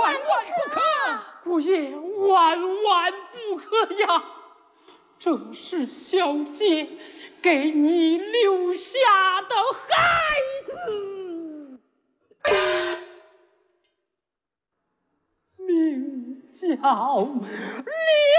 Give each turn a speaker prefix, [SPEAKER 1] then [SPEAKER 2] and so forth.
[SPEAKER 1] 万不可！
[SPEAKER 2] 姑爷万不可呀！这是小姐给你留下的孩子，名叫